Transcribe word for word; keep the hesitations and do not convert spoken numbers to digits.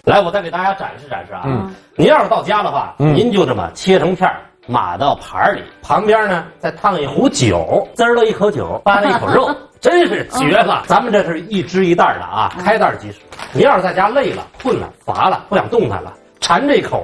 来，我再给大家展示展示啊。 嗯， 您要是到家的话，嗯、您就这么切成片儿，码到盘里，旁边呢再烫一壶酒，滋儿了一口酒，扒了一口肉，真是绝了。嗯、咱们这是一只一袋的啊，开袋即食。您要是在家累了、困了、乏了，不想动弹了，馋这口